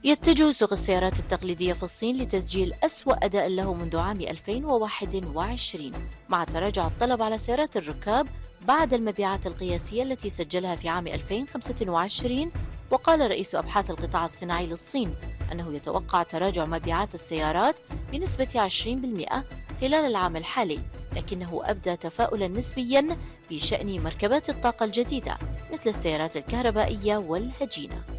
يتجه سوق السيارات التقليدية في الصين لتسجيل أسوأ أداء له منذ عام 2021 مع تراجع الطلب على سيارات الركاب بعد المبيعات القياسية التي سجلها في عام 2025. وقال رئيس أبحاث القطاع الصناعي للصين أنه يتوقع تراجع مبيعات السيارات بنسبة 20% خلال العام الحالي، لكنه أبدى تفاؤلا نسبيا بشأن مركبات الطاقة الجديدة مثل السيارات الكهربائية والهجينة.